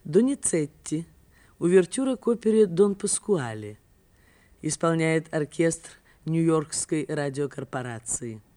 Доницетти. Увертюра к опере «Дон Паскуале». Исполняет оркестр Нью-Йоркской радиокорпорации.